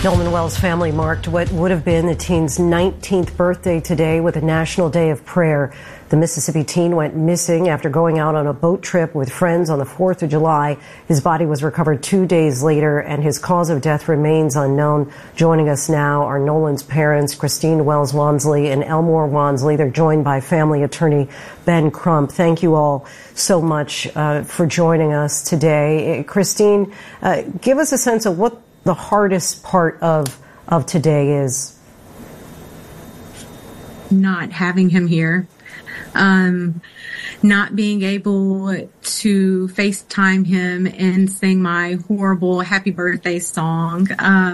Nolan Wells' family marked what would have been the teen's 19th birthday today with a National Day of Prayer. The Mississippi teen went missing after going out on a boat trip with friends on the 4th of July. His body was recovered 2 days later, and his cause of death remains unknown. Joining us now are Nolan's parents, Christine Wells Wansley and Elmore Wansley. They're joined by family attorney Ben Crump. Thank you all so much for joining us today. Christine, give us a sense of what the hardest part of today is. Not having him here. Not being able to FaceTime him and sing my horrible happy birthday song.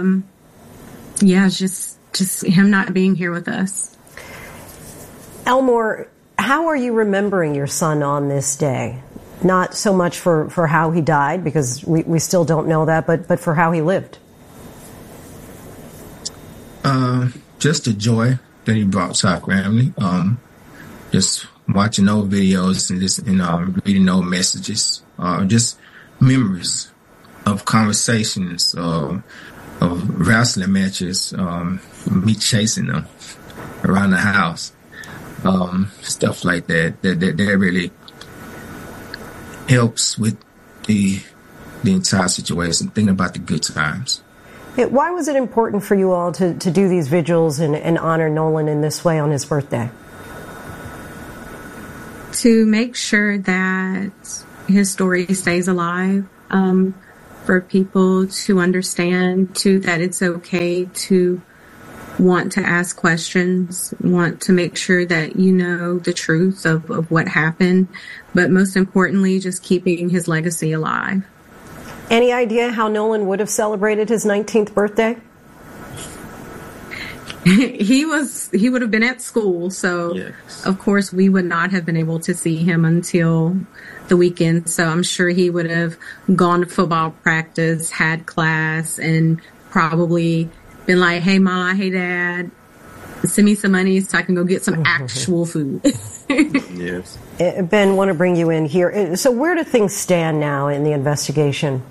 Just him not being here with us. Elmore, how are you remembering your son on this day? Not so much for how he died, because we still don't know that, but for how he lived. Just the joy that he brought to our family. Just watching old videos and just reading old messages. Just memories of conversations, of wrestling matches, me chasing them around the house, stuff like that. That really helps with the entire situation, thinking about the good times. Why was it important for you all to do these vigils and honor Nolan in this way on his birthday? To make sure that his story stays alive, for people to understand, too, that it's okay to want to ask questions, want to make sure that you know the truth of what happened, but most importantly, just keeping his legacy alive. Any idea how Nolan would have celebrated his 19th birthday? He would have been at school, so yes. Of course we would not have been able to see him until the weekend. So I'm sure he would have gone to football practice, had class, and probably been like, "Hey, Ma, hey, Dad, send me some money so I can go get some actual food." Yes. Ben, want to bring you in here. So where do things stand now in the investigation?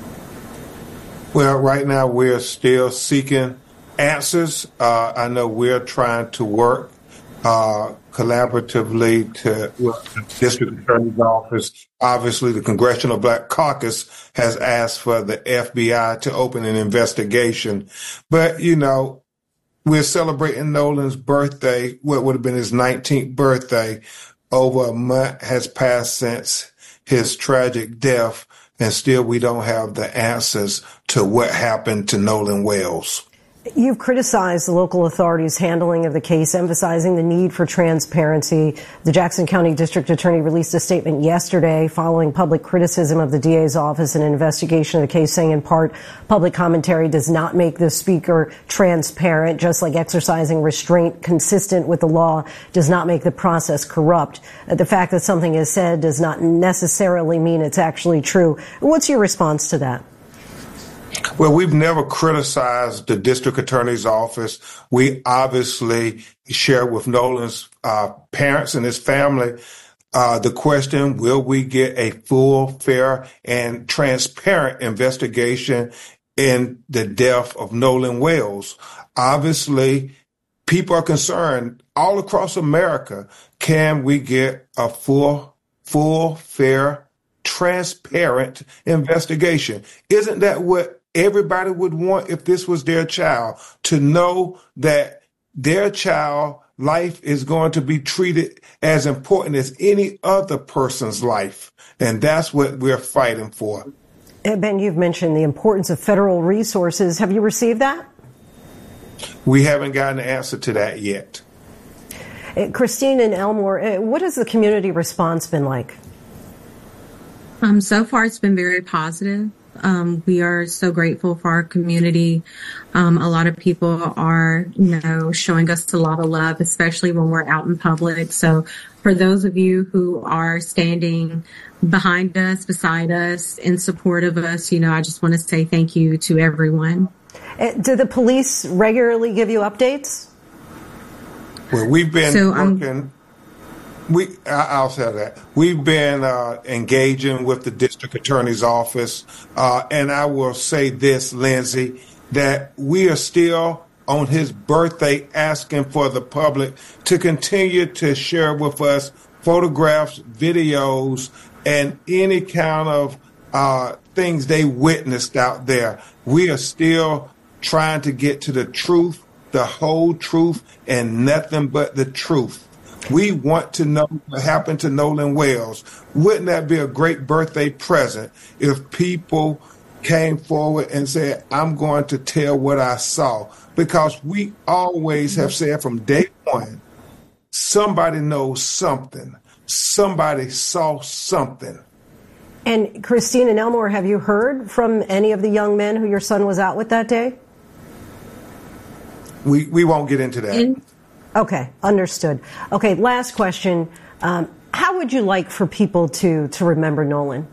Well, right now we're still seeking answers. I know we're trying to work collaboratively with the District Attorney's Office. Obviously, the Congressional Black Caucus has asked for the FBI to open an investigation. But, we're celebrating Nolan's birthday, what would have been his 19th birthday. Over a month has passed since his tragic death, and still we don't have the answers to what happened to Nolan Wells. You've criticized the local authorities' handling of the case, emphasizing the need for transparency. The Jackson County District Attorney released a statement yesterday following public criticism of the DA's office and an investigation of the case, saying in part, public commentary does not make the speaker transparent, just like exercising restraint consistent with the law does not make the process corrupt. The fact that something is said does not necessarily mean it's actually true. What's your response to that? Well, we've never criticized the district attorney's office. We obviously share with Nolan's parents and his family the question, will we get a full, fair, and transparent investigation in the death of Nolan Wells? Obviously, people are concerned all across America. Can we get a full, fair, transparent investigation? Isn't that what everybody would want if this was their child, to know that their child life is going to be treated as important as any other person's life? And that's what we're fighting for. Ben, you've mentioned the importance of federal resources. Have you received that? We haven't gotten an answer to that yet. Christine and Elmore, what has the community response been like? So far, it's been very positive. We are so grateful for our community. A lot of people are, showing us a lot of love, especially when we're out in public. So for those of you who are standing behind us, beside us, in support of us, I just want to say thank you to everyone. Do the police regularly give you updates? Well, we've been working I'll say that. We've been engaging with the district attorney's office, and I will say this, Lindsay, that we are still on his birthday asking for the public to continue to share with us photographs, videos, and any kind of things they witnessed out there. We are still trying to get to the truth, the whole truth, and nothing but the truth. We want to know what happened to Nolan Wells. Wouldn't that be a great birthday present if people came forward and said, I'm going to tell what I saw? Because we always have said from day one, somebody knows something. Somebody saw something. And Christine and Elmore, have you heard from any of the young men who your son was out with that day? We won't get into that. Okay, understood. Okay, last question. How would you like for people to remember Nolan?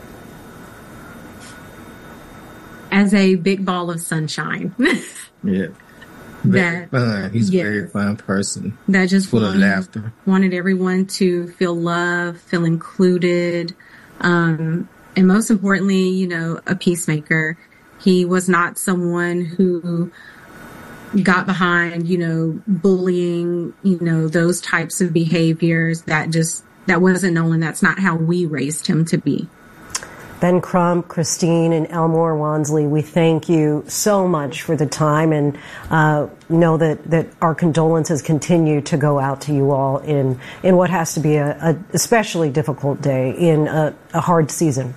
As a big ball of sunshine. Yeah. Very fun. He's a very fun person. That just full of laughter. Wanted everyone to feel loved, feel included, and most importantly, a peacemaker. He was not someone who got behind, bullying, those types of behaviors. That wasn't Nolan. That's not how we raised him to be. Ben Crump, Christine, and Elmore Wansley, we thank you so much for the time, and know that our condolences continue to go out to you all in what has to be a especially difficult day in a hard season.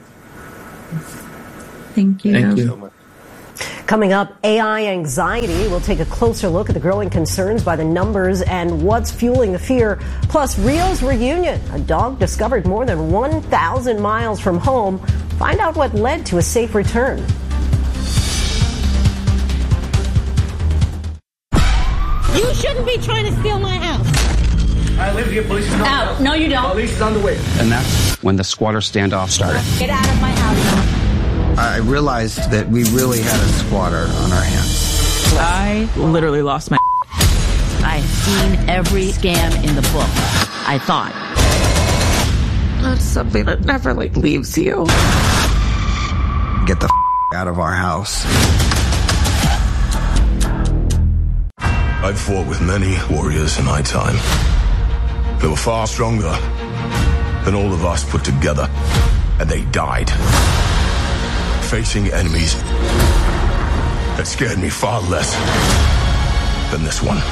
Thank you. Thank you so much. Coming up, AI anxiety. We'll take a closer look at the growing concerns by the numbers and what's fueling the fear. Plus, Rio's reunion. A dog discovered more than 1,000 miles from home. Find out what led to a safe return. You shouldn't be trying to steal my house. I live here. Police is on the house. No, you don't. Police is on the way. And that's when the squatter standoff started. Get out of my house. I realized that we really had a squatter on our hands. I literally lost my... I've seen every scam in the book, I thought. That's something that never, leaves you. Get the out of our house. I've fought with many warriors in my time. They were far stronger than all of us put together, and they died facing enemies that scared me far less than this one.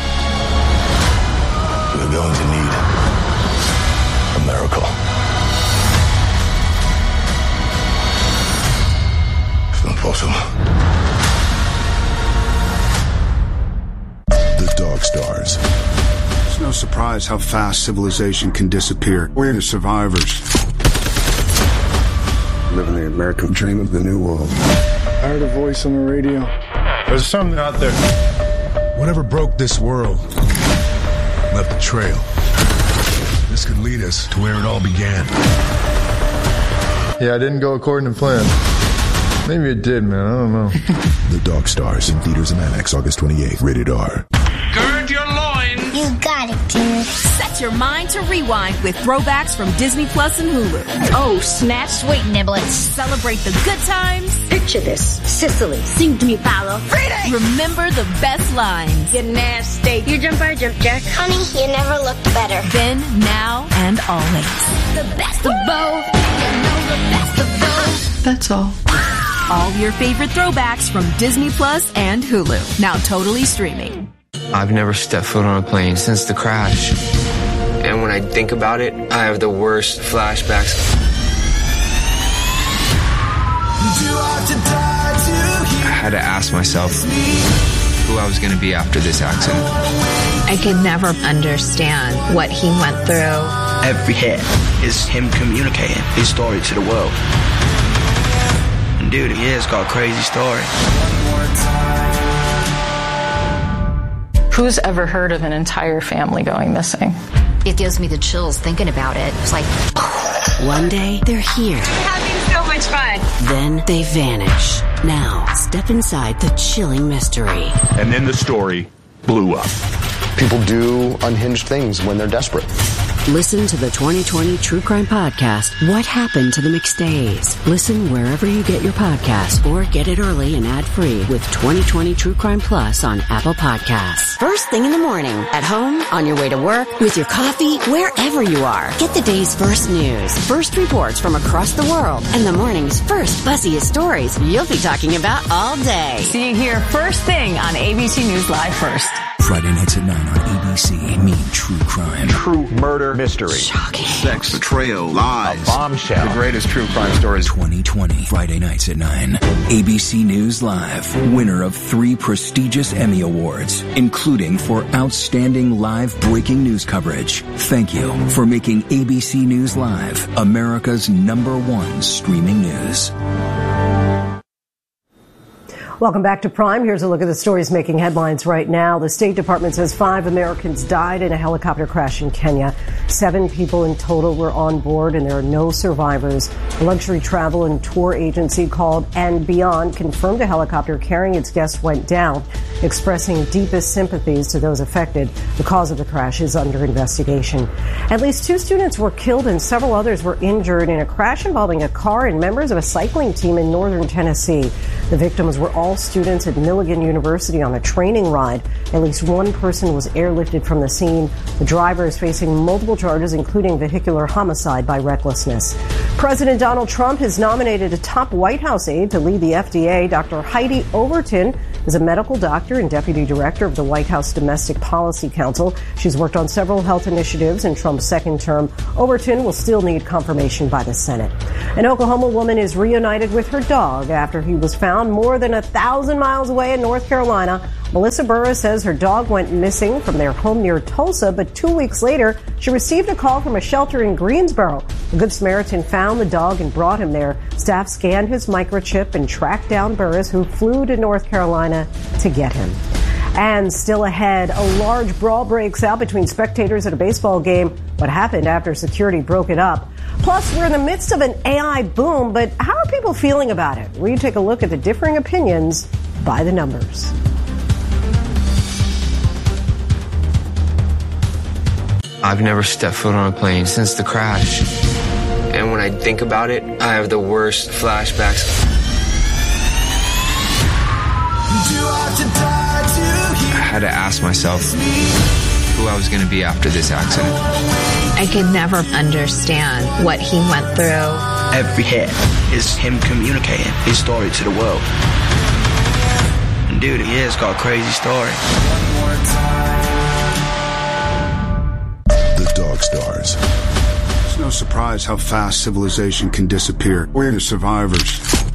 We're going to need a miracle. It's not possible. The Dog Stars. It's no surprise how fast civilization can disappear. We're the survivors. Living the American dream of the new world. I heard a voice on the radio. There's something out there. Whatever broke this world left a trail. This could lead us to where it all began. Yeah, I didn't go according to plan. Maybe it did, man. I don't know. The Dog Stars in theaters and IMAX August 28th. Rated R. Gird your loins. You got it, dude. Set your mind to rewind with throwbacks from Disney Plus and Hulu. Oh, snap. Sweet niblets. Celebrate the good times. Picture this. Sicily. Sing to me, Paolo. Freedom. Remember the best lines. You're nasty. You jump our jump jack. Honey, you never looked better. Then, now, and always. The best of both. You know the best of both. That's all. All your favorite throwbacks from Disney Plus and Hulu. Now totally streaming. I've never stepped foot on a plane since the crash. And when I think about it, I have the worst flashbacks. I had to ask myself who I was going to be after this accident. I could never understand what he went through. Every hit is him communicating his story to the world. And dude, he has got a crazy story. Who's ever heard of an entire family going missing? It gives me the chills thinking about it. It's like... One day, they're here. We're having so much fun. Then they vanish. Now, step inside the chilling mystery. And then the story blew up. People do unhinged things when they're desperate. Listen to the 2020 True Crime Podcast, What Happened to the McStays. Listen wherever you get your podcasts or get it early and ad-free with 2020 True Crime Plus on Apple Podcasts. First thing in the morning, at home, on your way to work, with your coffee, wherever you are. Get the day's first news, first reports from across the world, and the morning's first buzziest stories you'll be talking about all day. See you here first thing on ABC News Live first. Friday nights at 9 on ABC. Meet true crime. True murder mystery. Shocking. Sex, betrayal, lies. A bombshell. The greatest true crime stories. 2020. Friday nights at 9. ABC News Live. Winner of 3 prestigious Emmy Awards, including for outstanding live breaking news coverage. Thank you for making ABC News Live America's #1 streaming news. Welcome back to Prime. Here's a look at the stories making headlines right now. The State Department says 5 Americans died in a helicopter crash in Kenya. 7 people in total were on board, and there are no survivors. A luxury travel and tour agency called And Beyond confirmed a helicopter carrying its guests went down, expressing deepest sympathies to those affected. The cause of the crash is under investigation. At least 2 students were killed and several others were injured in a crash involving a car and members of a cycling team in northern Tennessee. The victims were all students at Milligan University on a training ride. At least 1 person was airlifted from the scene. The driver is facing multiple charges, including vehicular homicide by recklessness. President Donald Trump has nominated a top White House aide to lead the FDA. Dr. Heidi Overton is a medical doctor and deputy director of the White House Domestic Policy Council. She's worked on several health initiatives in Trump's second term. Overton will still need confirmation by the Senate. An Oklahoma woman is reunited with her dog after he was found more than 1,000 miles away in North Carolina. Melissa Burris says her dog went missing from their home near Tulsa, but 2 weeks later, she received a call from a shelter in Greensboro. A Good Samaritan found the dog and brought him there. Staff scanned his microchip and tracked down Burris, who flew to North Carolina to get him. And still ahead, a large brawl breaks out between spectators at a baseball game. What happened after security broke it up? Plus, we're in the midst of an AI boom, but how are people feeling about it? We take a look at the differing opinions by the numbers. I've never stepped foot on a plane since the crash. And when I think about it, I have the worst flashbacks. I had to ask myself who I was going to be after this accident. I could never understand what he went through. Every hit is him communicating his story to the world. And dude, he has got a crazy story. The Dog Stars. It's no surprise how fast civilization can disappear. We're the survivors.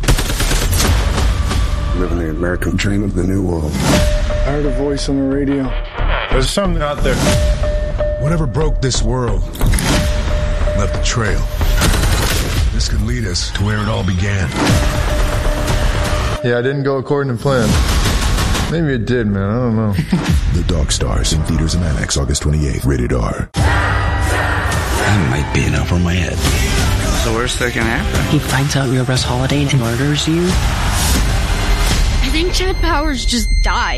Living the American dream of the new world. I heard a voice on the radio. There's something out there. Whatever broke this world left a trail. This could lead us to where it all began. Yeah, I didn't go according to plan. Maybe it did, man. I don't know. The Dog Stars in theaters and IMAX August 28th. Rated R. I might be in over my head. What's the worst that can happen? He finds out you're Russ Holiday and murders you. I think Chad Powers just died.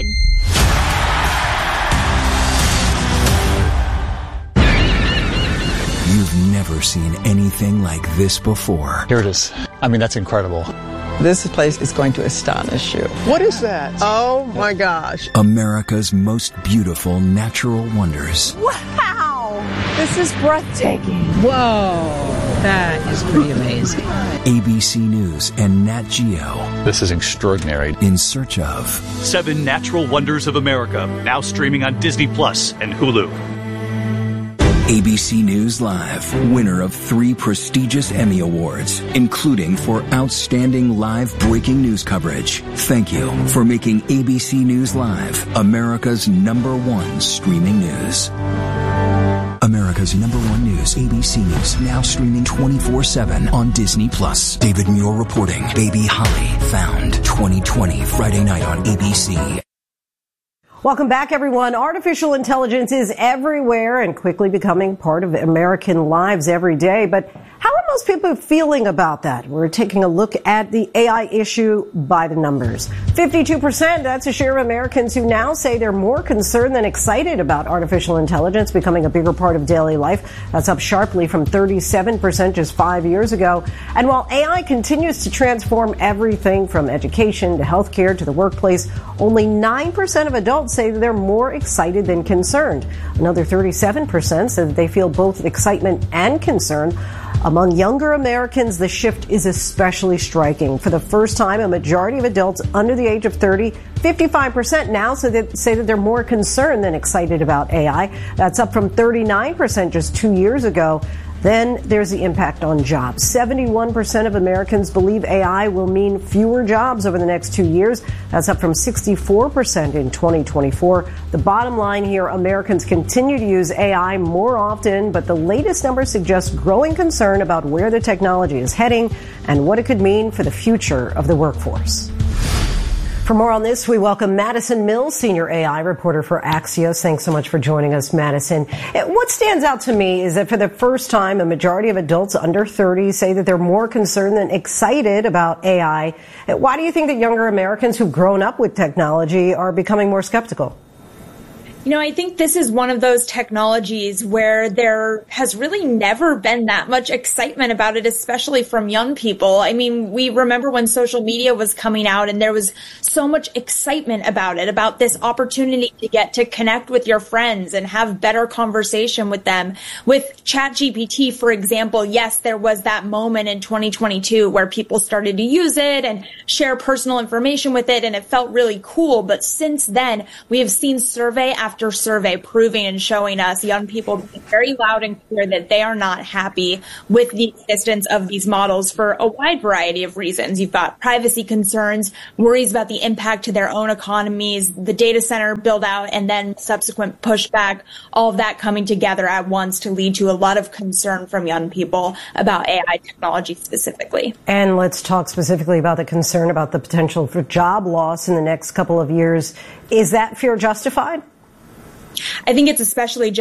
You've never seen anything like this before. Here it is. I mean, that's incredible. This place is going to astonish you. What is that? Oh my gosh. America's most beautiful natural wonders. Wow! This is breathtaking. Whoa, that is pretty amazing. ABC News and Nat Geo. This is extraordinary. In search of 7 Natural Wonders of America, now streaming on Disney Plus and Hulu. ABC News Live, winner of 3 prestigious Emmy Awards, including for outstanding live breaking news coverage. Thank you for making ABC News Live America's #1 streaming news. America's #1 news, ABC News, now streaming 24/7 on Disney Plus. David Muir reporting. Baby Holly found 2020 Friday night on ABC. Welcome back, everyone. Artificial intelligence is everywhere and quickly becoming part of American lives every day. But how are most people feeling about that? We're taking a look at the AI issue by the numbers. 52%, that's a share of Americans who now say they're more concerned than excited about artificial intelligence becoming a bigger part of daily life. That's up sharply from 37% just 5 years ago. And while AI continues to transform everything from education to healthcare to the workplace, only 9% of adults say that they're more excited than concerned. Another 37% say that they feel both excitement and concern. Among younger Americans, the shift is especially striking. For the first time, a majority of adults under the age of 30, 55% now say that they're more concerned than excited about AI. That's up from 39% just 2 years ago. Then there's the impact on jobs. 71% of Americans believe AI will mean fewer jobs over the next 2 years. That's up from 64% in 2024. The bottom line here, Americans continue to use AI more often, but the latest numbers suggest growing concern about where the technology is heading and what it could mean for the future of the workforce. For more on this, we welcome Madison Mills, senior AI reporter for Axios. Thanks so much for joining us, Madison. What stands out to me is that for the first time, a majority of adults under 30 say that they're more concerned than excited about AI. Why do you think that younger Americans who've grown up with technology are becoming more skeptical? You know, I think this is one of those technologies where there has really never been that much excitement about it, especially from young people. I mean, we remember when social media was coming out and there was so much excitement about it, about this opportunity to get to connect with your friends and have better conversation with them. With ChatGPT, for example, yes, there was that moment in 2022 where people started to use it and share personal information with it, and it felt really cool. But since then, we have seen survey after survey proving and showing us young people being very loud and clear that they are not happy with the existence of these models for a wide variety of reasons. You've got privacy concerns, worries about the impact to their own economies, the data center build out, and then subsequent pushback, all of that coming together at once to lead to a lot of concern from young people about AI technology specifically. And let's talk specifically about the concern about the potential for job loss in the next couple of years. Is that fear justified? I think it's especially